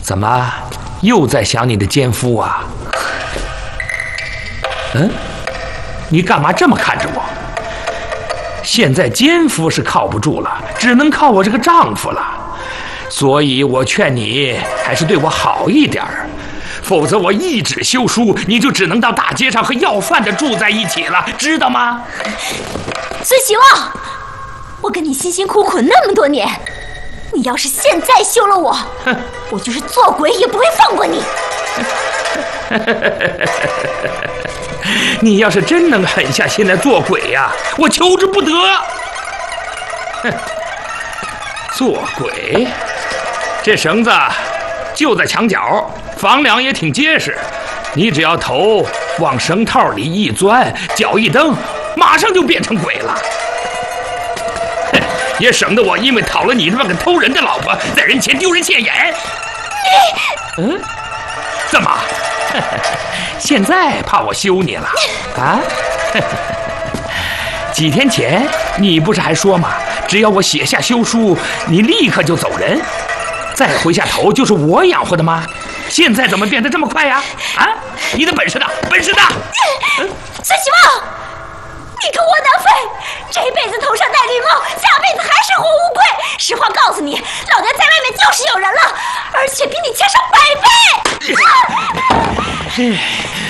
怎么又在想你的奸夫啊？嗯，你干嘛这么看着我？现在奸夫是靠不住了，只能靠我这个丈夫了。所以我劝你还是对我好一点儿，否则我一纸休书，你就只能到大街上和要饭的住在一起了，知道吗？ 孙希望，我跟你辛辛苦苦那么多年，你要是现在休了我，我就是做鬼也不会放过你。 你要是真能狠下心来做鬼呀，我求之不得。做鬼，这绳子就在墙角，房梁也挺结实，你只要头往绳套里一钻，脚一蹬，马上就变成鬼了。也省得我因为讨了你这么个偷人的老婆，在人前丢人现眼。嗯，怎么？现在怕我休你了啊？几天前你不是还说吗？只要我写下休书，你立刻就走人，再回下头就是我养活的吗？现在怎么变得这么快呀？啊，你的本事呢？本事呢？ 孙希望，你个窝囊废，这辈子头上戴绿帽，下辈子还是活乌龟。实话告诉你，老娘在外面就是有人了，而且比你强上100倍。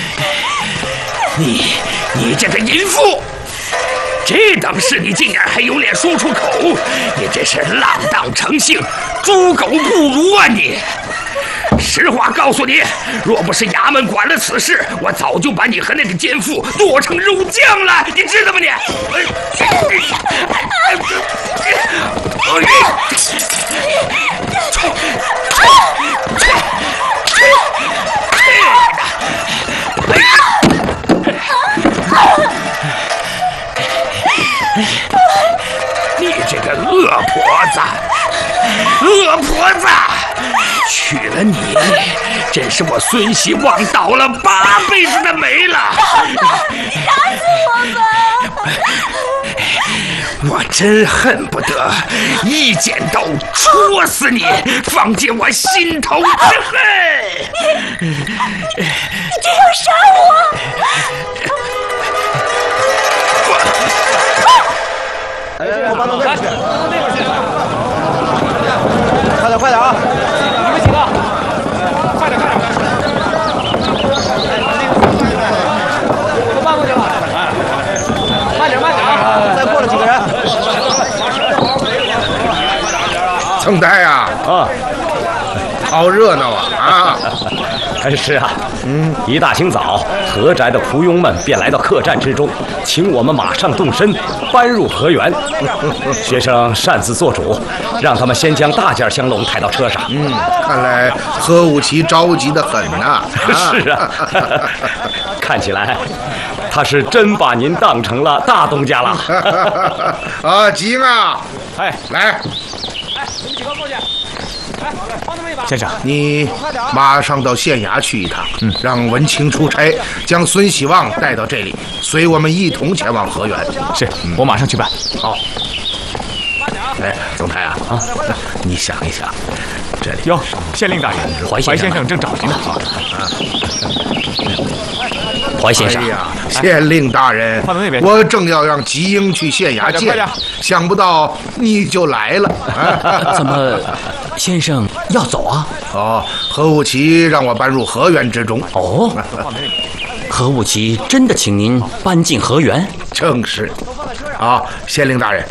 你这个淫妇！这等事你竟然还有脸说出口，你真是浪荡成性，猪狗不如啊你！实话告诉你，若不是衙门管了此事，我早就把你和那个奸妇剁成肉酱了，你知道吗你？你这个恶婆子，恶婆子！娶了你，真是我孙希望倒了8辈子的霉了。 你打死我吧！ 我真恨不得一剪刀戳死你，放进我心头之恨。 你这样杀我！ 我搬到那边去，那边去。快点啊！你们几个，快点！都搬过去了。慢点啊！再过来几个人。 曾太呀，好热闹啊！ 是啊，一大清早，何宅的仆佣们便来到客栈之中，请我们马上动身，搬入河源。学生擅自做主，让他们先将大件香笼抬到车上。 看来何武奇着急得很呐。 是啊，看起来他是真把您当成了大东家了。 啊，急啊！ 哎， 来， 你们几个过去。帮他们一把。 先生，你马上到县衙去一趟，让文清出差，将孙希望带到这里，随我们一同前往河源。 是，我马上去办。 好。哎，总裁啊，你想一想，这里哟，县令大人，怀先生正找您呢。 怀先生， 哎呀，县令大人，我正要让吉英去县衙见，想不到你就来了。 怎么，先生要走啊？ 哦，何武奇让我搬入河源之中。 哦，何武奇真的请您搬进河源？ 正是。啊，县令大人，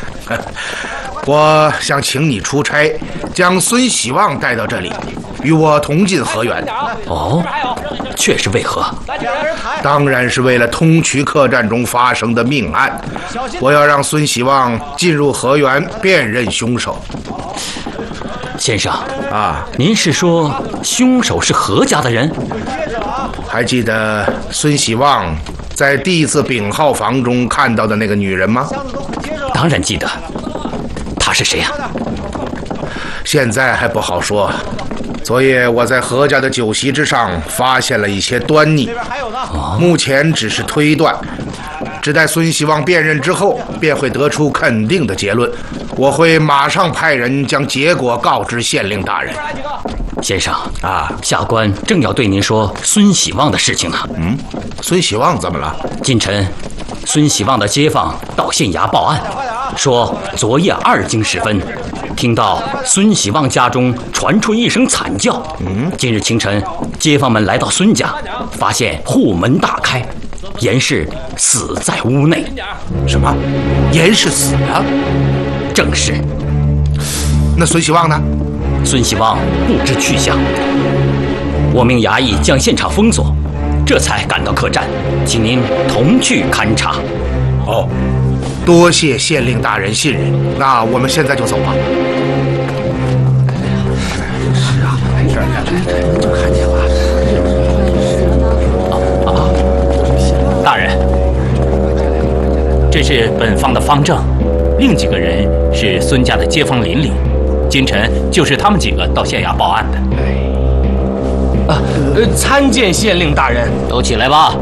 我想请你出差，将孙希望带到这里，与我同进河源。 哦，却是为何？ 当然是为了通衢客栈中发生的命案，我要让孙希望进入河源，辨认凶手。 先生啊， 您是说凶手是何家的人？ 还记得孙希望在第一次丙号房中看到的那个女人吗？ 当然记得。她是谁呀？ 现在还不好说。昨夜我在何家的酒席之上发现了一些端倪，目前只是推断，只待孙希望辨认之后，便会得出肯定的结论。 我会马上派人将结果告知县令大人。 先生啊， 下官正要对您说孙喜旺的事情呢。 孙喜旺怎么了？ 今晨，孙喜旺的街坊到县衙报案，说昨夜2更时分，听到孙喜旺家中传出一声惨叫。今日清晨，街坊们来到孙家，发现户门大开，严氏死在屋内。 什么？严氏死了？ 正是。 那孙喜旺呢？ 孙喜旺不知去向。我命衙役将现场封锁，这才赶到客栈，请您同去勘察。 哦，多谢县令大人信任，那我们现在就走吧。是啊，就看见了。 大人，这是本方的方正，另几个人是孙家的街坊邻里，今晨就是他们几个到县衙报案的。 参见县令大人。 都起来吧。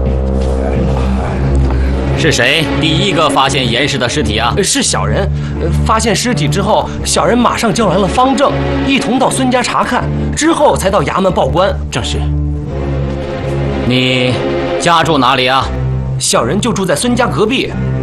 是谁第一个发现严氏的尸体啊？ 是小人。发现尸体之后，小人马上叫来了方正，一同到孙家查看，之后才到衙门报官。 正是。 你家住哪里啊？ 小人就住在孙家隔壁。